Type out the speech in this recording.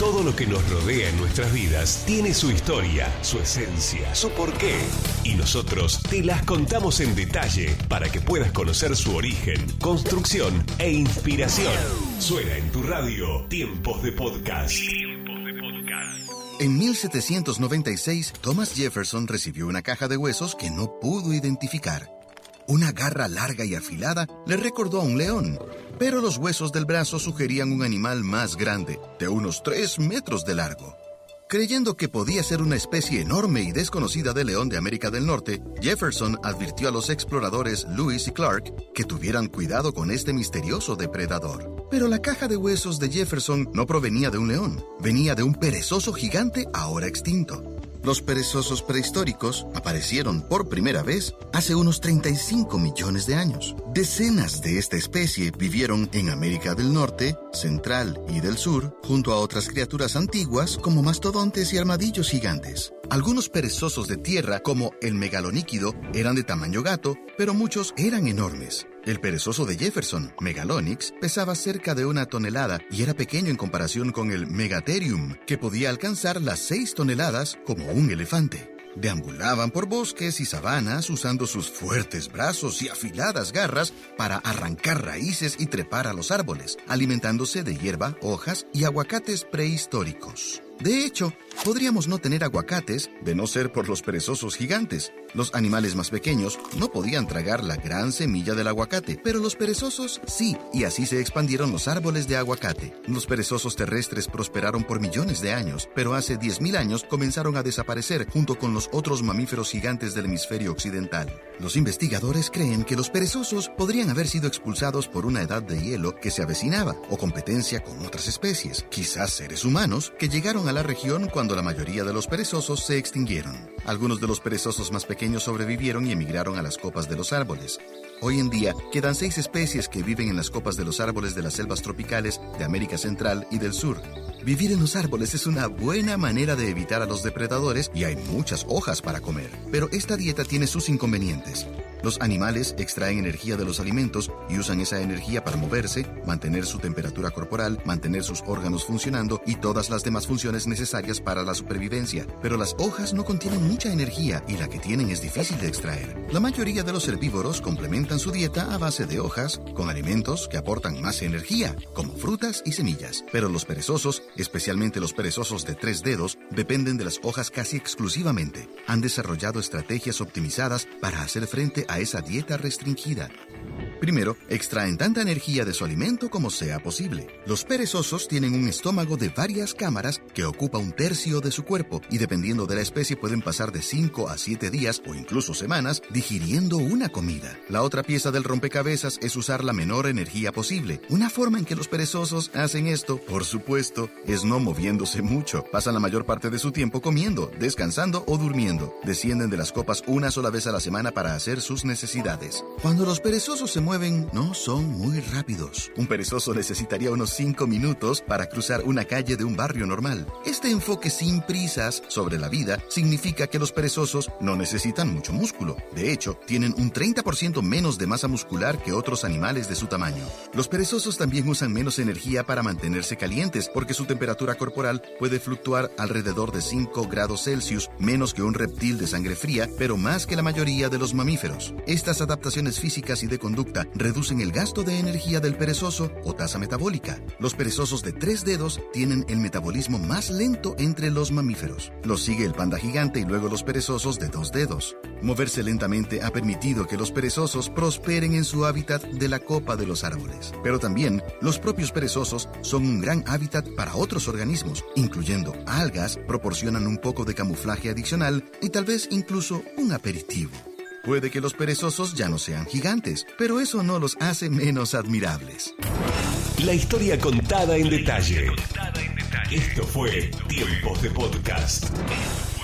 Todo lo que nos rodea en nuestras vidas tiene su historia, su esencia, su porqué. Y nosotros te las contamos en detalle para que puedas conocer su origen, construcción e inspiración. Suena en tu radio Tiempos de Podcast. En 1796, Thomas Jefferson recibió una caja de huesos que no pudo identificar. Una garra larga y afilada le recordó a un león, pero los huesos del brazo sugerían un animal más grande, de unos 3 metros de largo. Creyendo que podía ser una especie enorme y desconocida de león de América del Norte, Jefferson advirtió a los exploradores Lewis y Clark que tuvieran cuidado con este misterioso depredador. Pero la caja de huesos de Jefferson no provenía de un león, venía de un perezoso gigante ahora extinto. Los perezosos prehistóricos aparecieron por primera vez hace unos 35 millones de años. Decenas de esta especie vivieron en América del Norte, Central y del Sur, junto a otras criaturas antiguas como mastodontes y armadillos gigantes. Algunos perezosos de tierra, como el megaloníquido, eran de tamaño gato, pero muchos eran enormes. El perezoso de Jefferson, Megalonyx, pesaba cerca de 1 tonelada y era pequeño en comparación con el Megatherium, que podía alcanzar las 6 toneladas como un elefante. Deambulaban por bosques y sabanas usando sus fuertes brazos y afiladas garras para arrancar raíces y trepar a los árboles, alimentándose de hierba, hojas y aguacates prehistóricos. De hecho, podríamos no tener aguacates de no ser por los perezosos gigantes. Los animales más pequeños no podían tragar la gran semilla del aguacate, pero los perezosos sí, y así se expandieron los árboles de aguacate. Los perezosos terrestres prosperaron por millones de años, pero hace 10.000 años comenzaron a desaparecer junto con los otros mamíferos gigantes del hemisferio occidental. Los investigadores creen que los perezosos podrían haber sido expulsados por una edad de hielo que se avecinaba, o competencia con otras especies, quizás seres humanos, que llegaron a la región cuando la mayoría de los perezosos se extinguieron. Algunos de los perezosos más pequeños sobrevivieron y emigraron a las copas de los árboles. Hoy en día quedan 6 especies que viven en las copas de los árboles de las selvas tropicales de América Central y del Sur. Vivir en los árboles es una buena manera de evitar a los depredadores y hay muchas hojas para comer. Pero esta dieta tiene sus inconvenientes. Los animales extraen energía de los alimentos y usan esa energía para moverse, mantener su temperatura corporal, mantener sus órganos funcionando y todas las demás funciones necesarias para la supervivencia. Pero las hojas no contienen mucha energía y la que tienen es difícil de extraer. La mayoría de los herbívoros complementan su dieta a base de hojas con alimentos que aportan más energía, como frutas y semillas. Pero los perezosos, especialmente los perezosos de 3 dedos, dependen de las hojas casi exclusivamente. Han desarrollado estrategias optimizadas para hacer frente a esa dieta restringida. Primero, extraen tanta energía de su alimento como sea posible. Los perezosos tienen un estómago de varias cámaras que ocupa 1/3 de su cuerpo y dependiendo de la especie pueden pasar de 5 a 7 días o incluso semanas digiriendo una comida. La otra pieza del rompecabezas es usar la menor energía posible. Una forma en que los perezosos hacen esto, por supuesto, es no moviéndose mucho. Pasan la mayor parte de su tiempo comiendo, descansando o durmiendo. Descienden de las copas una sola vez a la semana para hacer sus necesidades. Cuando los perezosos se mueven, no son muy rápidos. Un perezoso necesitaría unos 5 minutos para cruzar una calle de un barrio normal. Este enfoque sin prisas sobre la vida significa que los perezosos no necesitan mucho músculo. De hecho, tienen un 30% menos de masa muscular que otros animales de su tamaño. Los perezosos también usan menos energía para mantenerse calientes porque su temperatura corporal puede fluctuar alrededor de 5 grados Celsius, menos que un reptil de sangre fría, pero más que la mayoría de los mamíferos. Estas adaptaciones físicas y de conducta reducen el gasto de energía del perezoso o tasa metabólica. Los perezosos de 3 dedos tienen el metabolismo más lento entre los mamíferos. Los sigue el panda gigante y luego los perezosos de 2 dedos. Moverse lentamente ha permitido que los perezosos prosperen en su hábitat de la copa de los árboles. Pero también, los propios perezosos son un gran hábitat para otros organismos, incluyendo algas, proporcionan un poco de camuflaje adicional y tal vez incluso un aperitivo. Puede que los perezosos ya no sean gigantes, pero eso no los hace menos admirables. La historia contada en detalle. Esto fue Tiempos de Podcast.